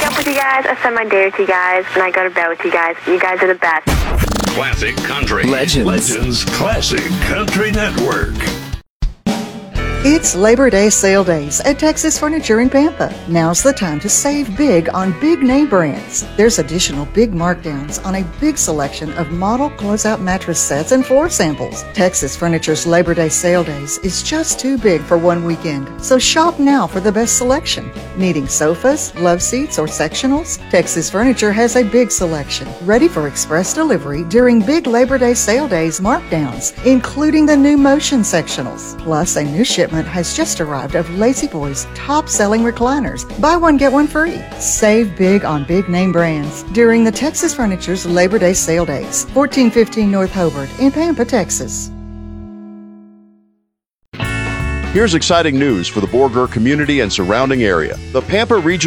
wake up with you guys, I spend my day with you guys, and I go to bed with you guys. You guys are the best. Classic Country. Legends. Classic Country Network. It's Labor Day sale days at Texas Furniture in Pampa. Now's the time to save big on big name brands. There's additional big markdowns on a big selection of model closeout mattress sets and floor samples. Texas Furniture's Labor Day sale days is just too big for one weekend, so shop now for the best selection. Needing sofas, love seats, or sectionals? Texas Furniture has a big selection, ready for express delivery during big Labor Day sale days markdowns, including the new Motion sectionals. Plus, a new shipment has just arrived of Lazy Boy's top-selling recliners. Buy one, get one free. Save big on big name brands during the Texas Furniture's Labor Day sale days. 1415 North Hobart in Pampa, Texas. Here's exciting news for the Borger community and surrounding area. The Pampa Regional